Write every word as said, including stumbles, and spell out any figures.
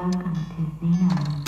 อ่านเถิดได้นาน